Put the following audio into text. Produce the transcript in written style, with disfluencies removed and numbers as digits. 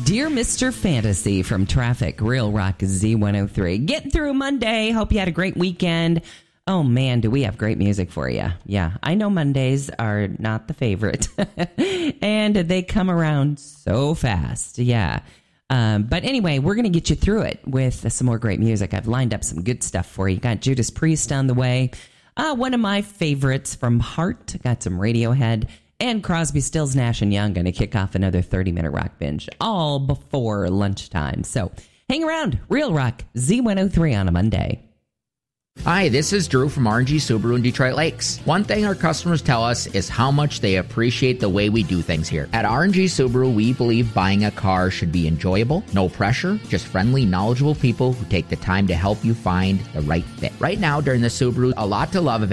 Dear Mr. Fantasy from Traffic, Real Rock Z103. Getting through Monday. Hope you had a great weekend. Oh, man, do we have great music for you. Yeah, I know Mondays are not the favorite. And they come around so fast. Yeah. But anyway, we're going to get you through it with some more great music. I've lined up some good stuff for you. Got Judas Priest on the way. One of my favorites from Heart. Got some Radiohead. And Crosby, Stills, Nash & Young going to kick off another 30-minute rock binge all before lunchtime. So hang around. Real Rock Z103 on a Monday. Hi, this is Drew from RNG Subaru in Detroit Lakes. One thing our customers tell us is how much they appreciate the way we do things here. At RNG Subaru, we believe buying a car should be enjoyable, no pressure, just friendly, knowledgeable people who take the time to help you find the right fit. Right now, during the Subaru A Lot to Love event,